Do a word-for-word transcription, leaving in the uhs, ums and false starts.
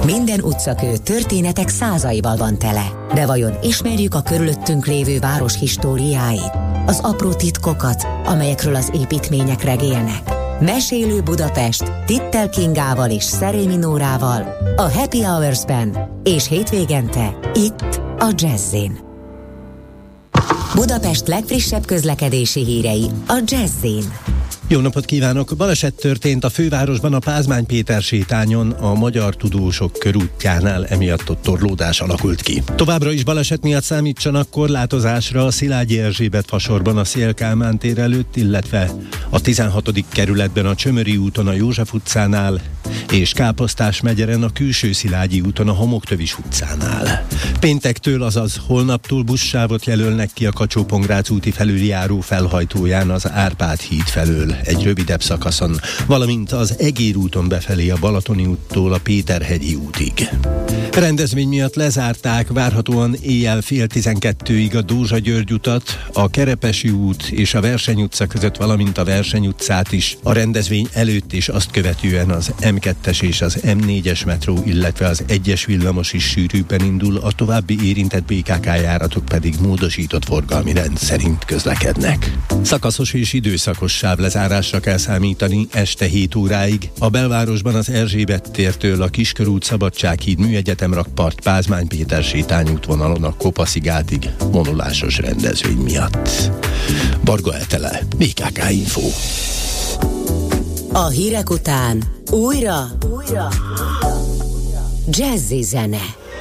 Minden utcakő történetek százaival van tele. De vajon ismerjük a körülöttünk lévő város históriáit? Az apró titkokat, amelyekről az építmények regélnek? Mesélő Budapest Tittel Kingával és Szerémi Nórával a Happy Hours-ben és hétvégente itt a Jazz-in. Budapest legfrissebb közlekedési hírei a Jazz-in. Jó napot kívánok! Baleset történt a fővárosban a Pázmány Péter sétányon, a Magyar Tudósok körútjánál, emiatt ott torlódás alakult ki. Továbbra is baleset miatt számítsanak korlátozásra a Szilágyi Erzsébet fasorban a Széll Kálmán tér előtt, illetve a tizenhatodik kerületben a Csömöri úton a József utcánál, és Káposztás-megyeren a Külső Szilágyi úton a Homoktövis utcánál. Péntektől, azaz holnaptól buszsávot jelölnek ki a Kacsó-Pongrác úti felüljáró felhajtóján az Árpád híd felől egy rövidebb szakaszon, valamint az Egér úton befelé a Balatoni úttól a Péterhegyi útig. Rendezvény miatt lezárták várhatóan éjjel fél tizenkettőig a Dózsa-György utat, a Kerepesi út és a Verseny utca között, valamint a Verseny utcát is. A rendezvény előtt és azt követően az em kettes és az em négyes metró, illetve az egyes villamos is sűrűbben indul, a további érintett bé ká ká járatok pedig módosított forgalmi rend szerint közlekednek. Szakaszos és időszakos sávlezárásra kell számítani este hét óráig. A belvárosban az Erzsébet tértől a Kiskörút, Szabadsághíd, Műegyetemrakpart, Pázmány Péter sétány útvonalon a Kopaszigátig vonulásos rendezvény miatt. Barga Etele, bé ká ká Info. A hírek után újra, újra, jazzy zene.